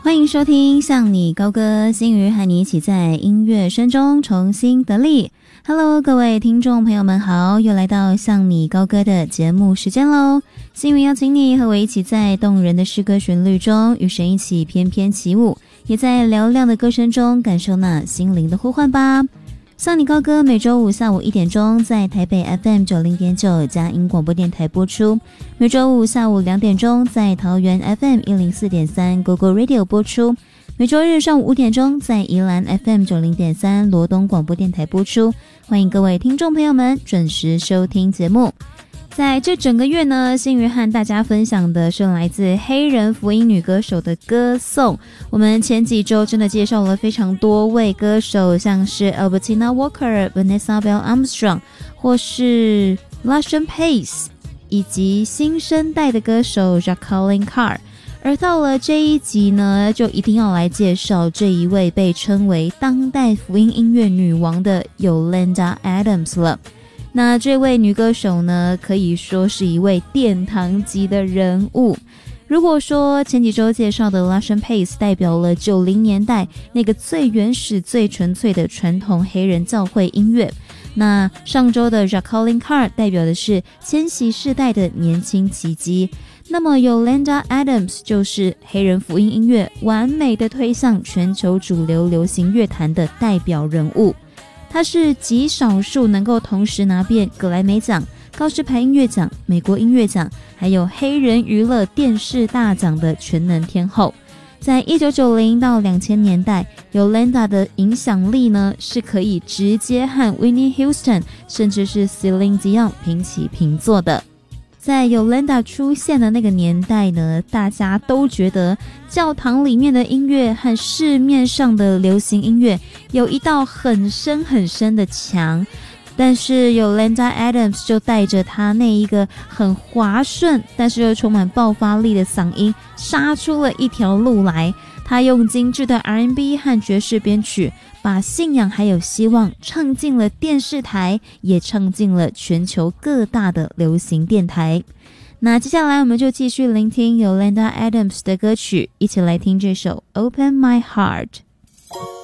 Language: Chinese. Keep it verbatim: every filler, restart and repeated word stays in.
欢迎收听向你高歌，心瑜和你一起在音乐声中重新得力。Hello， 各位听众朋友们好，又来到向你高歌的节目时间咯。心瑜邀请你和我一起在动人的诗歌旋律中与神一起翩翩起舞，也在嘹亮的歌声中感受那心灵的呼唤吧。向你高歌每周五下午一点钟在台北 F M 九零点九 佳音广播电台播出，每周五下午两点钟在桃园 F M 一零四点三 Go Go Radio 播出，每周日上午五点钟在宜兰 F M 九零点三 罗东广播电台播出。欢迎各位听众朋友们准时收听节目。在这整个月呢，心瑜和大家分享的是来自黑人福音女歌手的歌颂。我们前几周真的介绍了非常多位歌手，像是 Albertina Walker、Vanessa Bell Armstrong 或是 Lashawn Pace 以及新生代的歌手 Jacqueline Carr。而到了这一集呢，就一定要来介绍这一位被称为当代福音音乐女王的 Yolanda Adams 了。那这位女歌手呢，可以说是一位殿堂级的人物。如果说前几周介绍的 Lashawn Pace 代表了九零年代那个最原始最纯粹的传统黑人教会音乐，那上周的 Jacqueline Carr 代表的是千禧世代的年轻奇迹，那么 Yolanda Adams 就是黑人福音音乐完美的推向全球主流流行乐坛的代表人物。他是极少数能够同时拿遍格莱美奖、高士牌音乐奖、美国音乐奖还有黑人娱乐电视大奖的全能天后。在一九九零到两千年代， Yolanda 的影响力呢是可以直接和 Whitney Houston 甚至是 Celine Dion 平起平坐的。在 Yolanda 出现的那个年代呢，大家都觉得教堂里面的音乐和市面上的流行音乐有一道很深很深的墙，但是 Yolanda Adams 就带着她那一个很滑顺但是又充满爆发力的嗓音杀出了一条路来。她用精致的 R and B 和爵士编曲，把信仰还有希望唱进了电视台，也唱进了全球各大的流行电台。那接下来我们就继续聆听 Yolanda Adams 的歌曲，一起来听这首 Open My Heart。